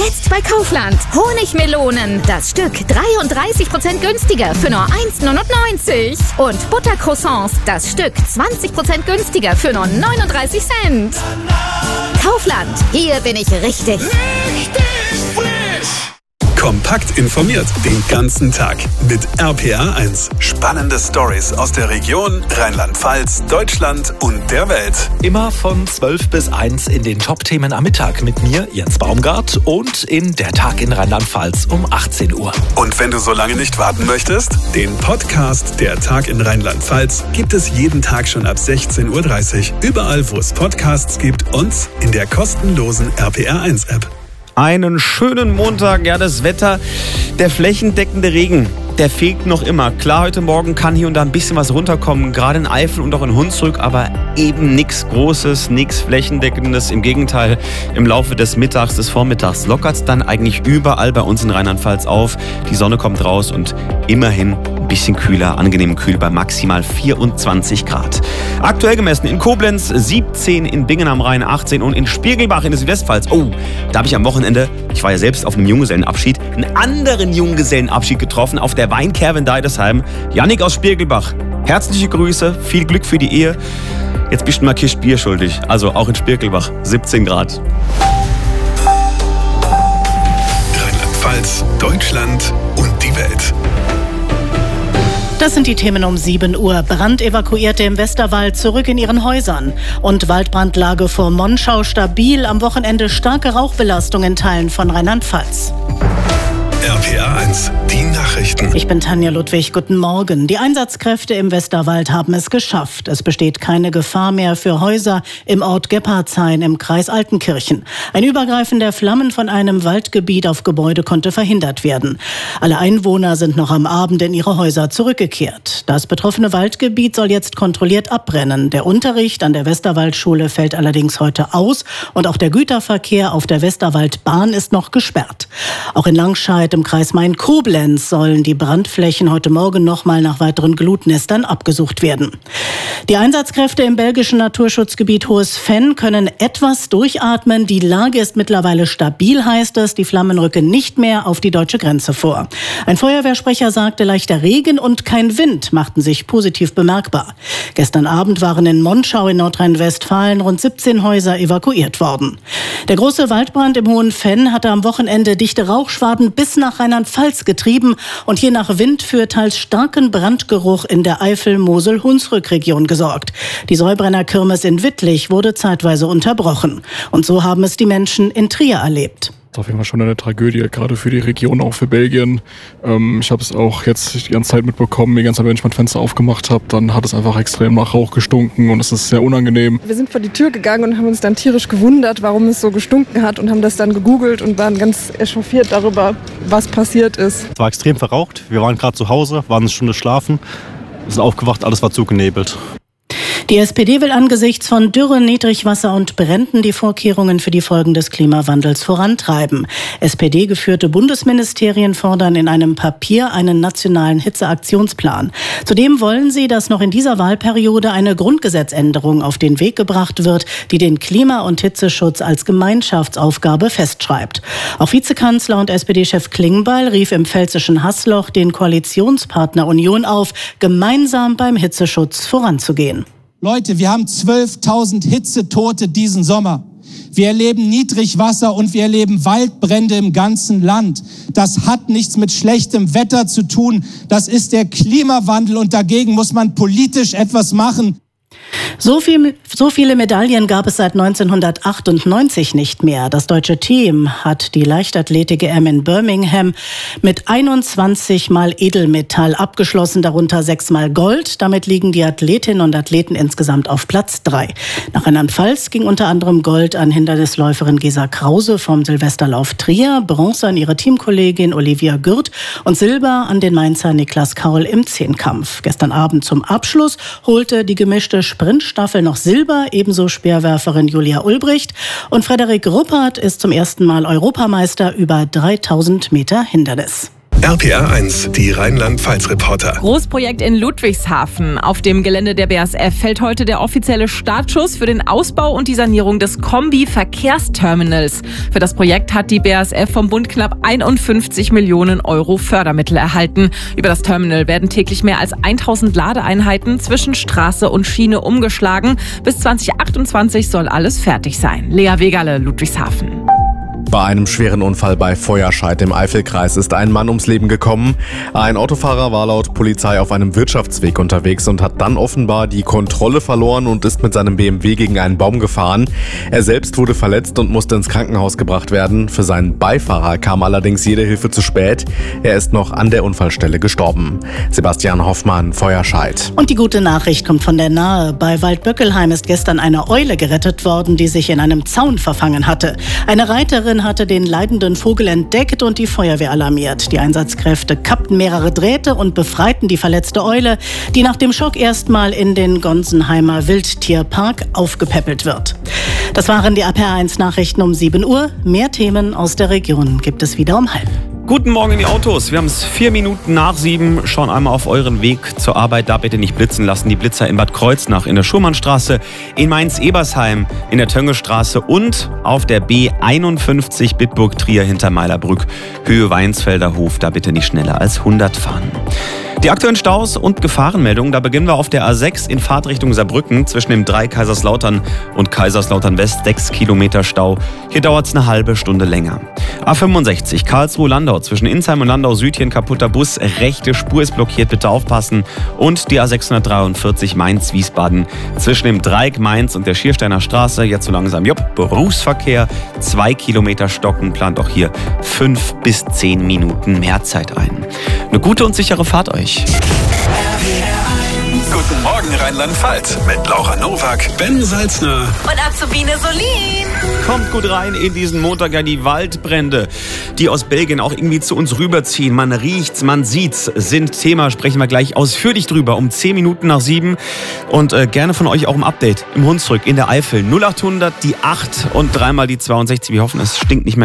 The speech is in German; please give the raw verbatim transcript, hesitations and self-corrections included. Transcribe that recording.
Jetzt bei Kaufland. Honigmelonen. Das Stück dreiunddreißig Prozent günstiger für nur eins neunundneunzig. Und Buttercroissants. Das Stück zwanzig Prozent günstiger für nur neununddreißig Cent. Kaufland. Hier bin ich richtig. Richtig frisch. Kompakt informiert den ganzen Tag mit R P R eins. Spannende Stories aus der Region, Rheinland-Pfalz, Deutschland und der Welt. Immer von zwölf bis eins in den Top-Themen am Mittag mit mir, Jens Baumgart, und in Der Tag in Rheinland-Pfalz um achtzehn Uhr. Und wenn du so lange nicht warten möchtest, den Podcast Der Tag in Rheinland-Pfalz gibt es jeden Tag schon ab sechzehn Uhr dreißig. Überall, wo es Podcasts gibt und in der kostenlosen R P R eins App. Einen schönen Montag, ja, das Wetter, der flächendeckende Regen, der fehlt noch immer. Klar, heute Morgen kann hier und da ein bisschen was runterkommen, gerade in Eifel und auch in Hunsrück, aber eben nichts Großes, nichts Flächendeckendes. Im Gegenteil, im Laufe des Mittags, des Vormittags lockert es dann eigentlich überall bei uns in Rheinland-Pfalz auf. Die Sonne kommt raus und immerhin ein bisschen kühler, angenehm kühl bei maximal vierundzwanzig Grad. Aktuell gemessen in Koblenz siebzehn, in Bingen am Rhein achtzehn und in Spiegelbach in der Südwestpfalz. Oh, da habe ich am Wochenende, ich war ja selbst auf einem Junggesellenabschied, einen anderen Junggesellenabschied getroffen auf der Weinkerve in Deidesheim. Jannik aus Spiegelbach, herzliche Grüße, viel Glück für die Ehe. Jetzt bist du mal Kist Bier schuldig, also auch in Spiegelbach, siebzehn Grad. Rheinland-Pfalz, Deutschland und die Welt. Das sind die Themen um sieben Uhr. Brandevakuierte im Westerwald zurück in ihren Häusern. Und Waldbrandlage vor Monschau stabil. Am Wochenende starke Rauchbelastung in Teilen von Rheinland-Pfalz. R P R eins, die Nachrichten. Ich bin Tanja Ludwig, guten Morgen. Die Einsatzkräfte im Westerwald haben es geschafft. Es besteht keine Gefahr mehr für Häuser im Ort Gebhardshain im Kreis Altenkirchen. Ein Übergreifen der Flammen von einem Waldgebiet auf Gebäude konnte verhindert werden. Alle Einwohner sind noch am Abend in ihre Häuser zurückgekehrt. Das betroffene Waldgebiet soll jetzt kontrolliert abbrennen. Der Unterricht an der Westerwaldschule fällt allerdings heute aus und auch der Güterverkehr auf der Westerwaldbahn ist noch gesperrt. Auch in Langscheid im Kreis Main-Koblenz sollen die Brandflächen heute Morgen nochmal nach weiteren Glutnestern abgesucht werden. Die Einsatzkräfte im belgischen Naturschutzgebiet Hohes Venn können etwas durchatmen. Die Lage ist mittlerweile stabil, heißt es. Die Flammen rücken nicht mehr auf die deutsche Grenze vor. Ein Feuerwehrsprecher sagte, leichter Regen und kein Wind machten sich positiv bemerkbar. Gestern Abend waren in Monschau in Nordrhein-Westfalen rund siebzehn Häuser evakuiert worden. Der große Waldbrand im Hohen Venn hatte am Wochenende dichte Rauchschwaden bis nach Rheinland-Pfalz getrieben und je nach Wind für teils starken Brandgeruch in der Eifel-Mosel-Hunsrück-Region gesorgt. Die Säubrenner-Kirmes in Wittlich wurde zeitweise unterbrochen. Und so haben es die Menschen in Trier erlebt. Das ist auf jeden Fall schon eine Tragödie, gerade für die Region, auch für Belgien. Ähm, ich habe es auch jetzt die ganze Zeit mitbekommen, die ganze Zeit, wenn ich mein Fenster aufgemacht habe, dann hat es einfach extrem nach Rauch gestunken und es ist sehr unangenehm. Wir sind vor die Tür gegangen und haben uns dann tierisch gewundert, warum es so gestunken hat und haben das dann gegoogelt und waren ganz echauffiert darüber, was passiert ist. Es war extrem verraucht, wir waren gerade zu Hause, waren eine Stunde schlafen, sind aufgewacht, alles war zugenebelt. Die S P D will angesichts von Dürre, Niedrigwasser und Bränden die Vorkehrungen für die Folgen des Klimawandels vorantreiben. S P D-geführte Bundesministerien fordern in einem Papier einen nationalen Hitzeaktionsplan. Zudem wollen sie, dass noch in dieser Wahlperiode eine Grundgesetzänderung auf den Weg gebracht wird, die den Klima- und Hitzeschutz als Gemeinschaftsaufgabe festschreibt. Auch Vizekanzler und S P D-Chef Klingbeil rief im pfälzischen Haßloch den Koalitionspartner Union auf, gemeinsam beim Hitzeschutz voranzugehen. Leute, wir haben zwölftausend Hitzetote diesen Sommer. Wir erleben Niedrigwasser und wir erleben Waldbrände im ganzen Land. Das hat nichts mit schlechtem Wetter zu tun. Das ist der Klimawandel und dagegen muss man politisch etwas machen. So viel, so viele Medaillen gab es seit neunzehnhundertachtundneunzig nicht mehr. Das deutsche Team hat die Leichtathletik-E M in Birmingham mit einundzwanzig Mal Edelmetall abgeschlossen, darunter sechs Mal Gold. Damit liegen die Athletinnen und Athleten insgesamt auf Platz drei. Nach Rheinland-Pfalz ging unter anderem Gold an Hindernisläuferin Gesa Krause vom Silvesterlauf Trier, Bronze an ihre Teamkollegin Olivia Gürt und Silber an den Mainzer Niklas Kaul im Zehnkampf. Gestern Abend zum Abschluss holte die gemischte Sprintstaffel noch Silber, ebenso Speerwerferin Julia Ulbricht. Und Frederik Ruppert ist zum ersten Mal Europameister über dreitausend Meter Hindernis. R P R eins, die Rheinland-Pfalz-Reporter. Großprojekt in Ludwigshafen. Auf dem Gelände der B A S F fällt heute der offizielle Startschuss für den Ausbau und die Sanierung des Kombi-Verkehrsterminals. Für das Projekt hat die B A S F vom Bund knapp einundfünfzig Millionen Euro Fördermittel erhalten. Über das Terminal werden täglich mehr als tausend Ladeeinheiten zwischen Straße und Schiene umgeschlagen. Bis zwanzig achtundzwanzig soll alles fertig sein. Lea Wegerle, Ludwigshafen. Bei einem schweren Unfall bei Feuerscheid im Eifelkreis ist ein Mann ums Leben gekommen. Ein Autofahrer war laut Polizei auf einem Wirtschaftsweg unterwegs und hat dann offenbar die Kontrolle verloren und ist mit seinem B M W gegen einen Baum gefahren. Er selbst wurde verletzt und musste ins Krankenhaus gebracht werden. Für seinen Beifahrer kam allerdings jede Hilfe zu spät. Er ist noch an der Unfallstelle gestorben. Sebastian Hoffmann, Feuerscheid. Und die gute Nachricht kommt von der Nahe. Bei Waldböckelheim ist gestern eine Eule gerettet worden, die sich in einem Zaun verfangen hatte. Eine Reiterin hatte den leidenden Vogel entdeckt und die Feuerwehr alarmiert. Die Einsatzkräfte kappten mehrere Drähte und befreiten die verletzte Eule, die nach dem Schock erstmal in den Gonsenheimer Wildtierpark aufgepäppelt wird. Das waren die R P R eins Nachrichten um sieben Uhr. Mehr Themen aus der Region gibt es wieder um halb. Guten Morgen in die Autos. Wir haben es vier Minuten nach sieben. Schauen einmal auf euren Weg zur Arbeit. Da bitte nicht blitzen lassen. Die Blitzer in Bad Kreuznach, in der Schurmannstraße, in Mainz-Ebersheim, in der Töngestraße und auf der B einundfünfzig Bitburg-Trier hinter Meilerbrück, Höhe Weinsfelder Hof. Da bitte nicht schneller als hundert fahren. Die aktuellen Staus und Gefahrenmeldungen, da beginnen wir auf der A sechs in Fahrtrichtung Saarbrücken zwischen dem drei Kaiserslautern und Kaiserslautern West, sechs Kilometer Stau. Hier dauert es eine halbe Stunde länger. A fünfundsechzig Karlsruhe-Landau zwischen Insheim und Landau Süd, hier ein kaputter Bus, rechte Spur ist blockiert, bitte aufpassen. Und die A sechshundertdreiundvierzig Mainz-Wiesbaden zwischen dem Dreieck Mainz und der Schiersteiner Straße, jetzt so langsam, jupp, Berufsverkehr, zwei Kilometer stocken, plant auch hier fünf bis zehn Minuten mehr Zeit ein. Eine gute und sichere Fahrt euch. Guten Morgen Rheinland-Pfalz mit Laura Nowak, Ben Salzner Und Azubine Solin. Kommt gut rein in diesen Montag, ja, die Waldbrände, die aus Belgien auch irgendwie zu uns rüberziehen. Man riecht's, man sieht's, sind Thema, sprechen wir gleich ausführlich drüber um zehn Minuten nach sieben. Und äh, gerne von euch auch im Update im Hunsrück in der Eifel null achthundert, die acht und dreimal die zweiundsechzig. Wir hoffen, es stinkt nicht mehr.